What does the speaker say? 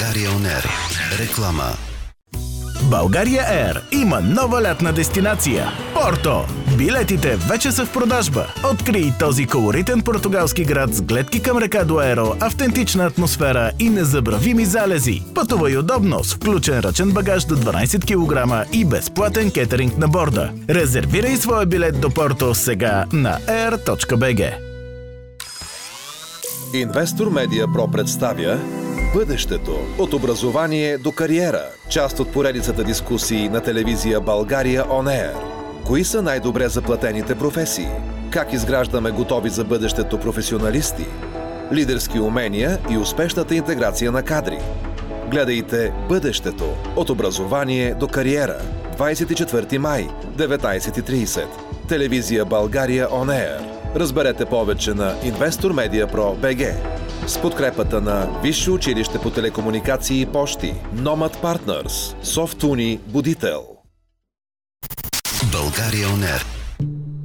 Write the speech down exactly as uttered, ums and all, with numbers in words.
България он ер. Реклама. България Ер има нова лятна дестинация – Порто. Билетите вече са в продажба. Открий този колоритен португалски град с гледки към река Дуеро, автентична атмосфера и незабравими залези. Пътувай удобно с включен ръчен багаж до дванайсет килограма и безплатен кетеринг на борда. Резервирай своя билет до Порто сега на ер точка би джи. Инвестор Медиа Про представя Бъдещето от образование до кариера. Част от поредицата дискусии на телевизия България он ер. Кои са най-добре заплатените професии? Как изграждаме готови за бъдещето професионалисти? Лидерски умения и успешната интеграция на кадри. Гледайте Бъдещето от образование до кариера. двайсет и четвърти май, деветнайсет и трийсет. Телевизия България он ер. Разберете повече на Инвестор Медиа Про БГ. С подкрепата на Висше училище по телекомуникации и пощи, Nomad Partners, Софтуни, Будител. България он ер.